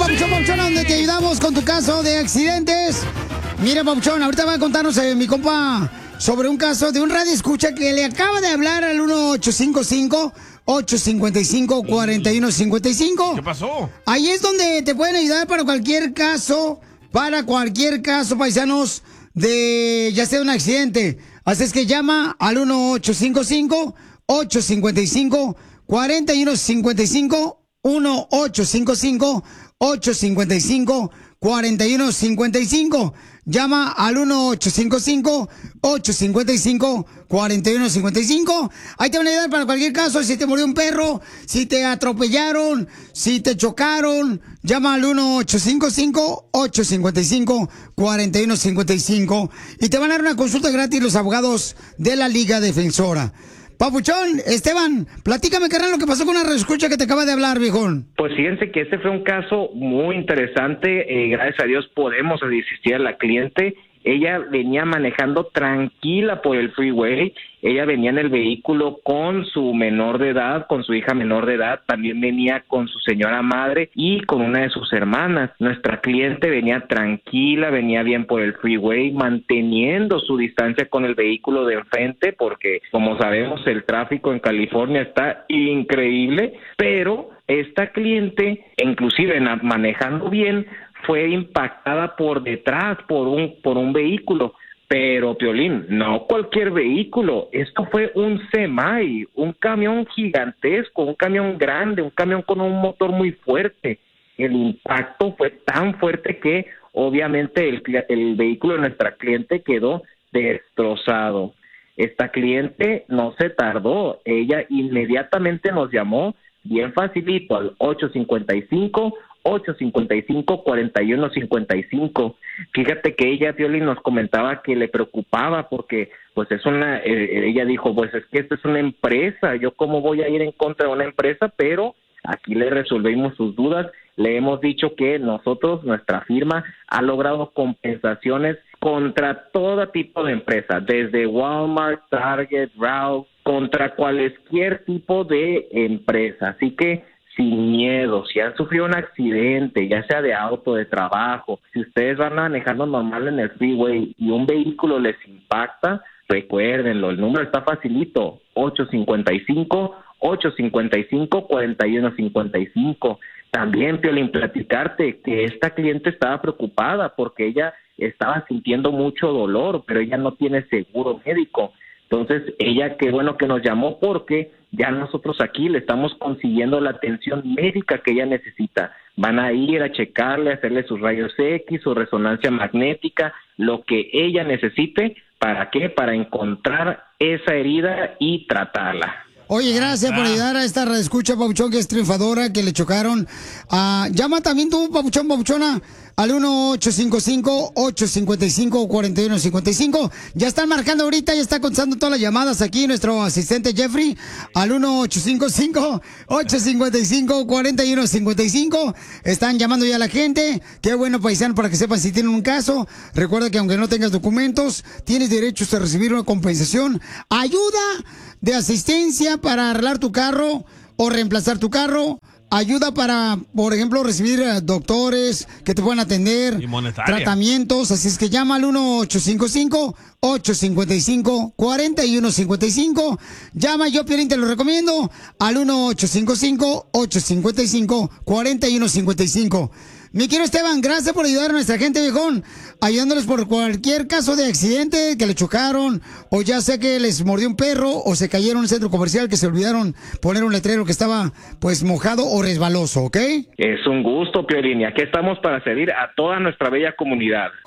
Papuchón, Papuchón, donde te ayudamos con tu caso de accidentes. Mira, Papuchón, ahorita va a contarnos mi compa sobre un caso de un radio escucha que le acaba de hablar al 1855-855-4155. ¿Qué pasó? Ahí es donde te pueden ayudar para cualquier caso, paisanos, de ya sea un accidente. Así es que llama al 1855-855-4155, 1855-855-4155. Llama al 1855-855-4155. Ahí te van a ayudar para cualquier caso. Si te murió un perro, si te atropellaron, si te chocaron, llama al 1855-855-4155. Y te van a dar una consulta gratis los abogados de la Liga Defensora. Papuchón, Esteban, platícame, carnal, lo que pasó con una reescucha que te acaba de hablar, viejón. Pues fíjense que este fue un caso muy interesante. Gracias a Dios podemos asistir a la cliente. Ella venía manejando tranquila por el freeway. Ella venía en el vehículo con su menor de edad, con su hija menor de edad. También venía con su señora madre y con una de sus hermanas. Nuestra cliente venía tranquila, venía bien por el freeway, manteniendo su distancia con el vehículo de enfrente, porque como sabemos el tráfico en California está increíble, pero esta cliente, inclusive manejando bien, fue impactada por detrás por un vehículo. Pero, Piolín, no cualquier vehículo. Esto fue un semi, un camión gigantesco, un camión grande, un camión con un motor muy fuerte. El impacto fue tan fuerte que obviamente el vehículo de nuestra cliente quedó destrozado. Esta cliente no se tardó. Ella inmediatamente nos llamó bien facilito al 855-4155. Fíjate que ella, Piolín, nos comentaba que le preocupaba porque, pues, ella dijo, pues, es que esta es una empresa, yo cómo voy a ir en contra de una empresa, pero aquí le resolvimos sus dudas, le hemos dicho que nuestra firma, ha logrado compensaciones contra todo tipo de empresa, desde Walmart, Target, Ralph, contra cualquier tipo de empresa, así que sin miedo, si han sufrido un accidente, ya sea de auto, de trabajo, si ustedes van manejando normal en el freeway y un vehículo les impacta, recuérdenlo, el número está facilito, 855-855-4155. También, Piolín, platicarte que esta cliente estaba preocupada porque ella estaba sintiendo mucho dolor, pero ella no tiene seguro médico. Entonces, ella, qué bueno que nos llamó porque ya nosotros aquí le estamos consiguiendo la atención médica que ella necesita. Van a ir a checarle, a hacerle sus rayos X, su resonancia magnética, lo que ella necesite. ¿Para qué? Para encontrar esa herida y tratarla. Oye, gracias por ayudar a esta escucha, Papuchón, que es triunfadora, que le chocaron. Llama también tú, Papuchón, Papuchona, al 1855-855-4155. Ya están marcando ahorita, ya está contestando todas las llamadas aquí nuestro asistente Jeffrey, al 1855-855-4155. Están llamando ya a la gente. Qué bueno, paisano, para que sepan si tienen un caso. Recuerda que aunque no tengas documentos, tienes derecho a recibir una compensación. Ayuda de asistencia para arreglar tu carro o reemplazar tu carro. Ayuda para, por ejemplo, recibir doctores que te puedan atender. Y monetaria. Tratamientos. Así es que llama al 1855-855-4155. Llama, yo, Piolín, te lo recomiendo, al 1855-855-4155. Mi querido Esteban, gracias por ayudar a nuestra gente, viejón, ayudándoles por cualquier caso de accidente, que le chocaron, o ya sea que les mordió un perro, o se cayeron en un centro comercial, que se olvidaron poner un letrero que estaba, pues, mojado o resbaloso, ¿ok? Es un gusto, Piolín, y aquí estamos para servir a toda nuestra bella comunidad.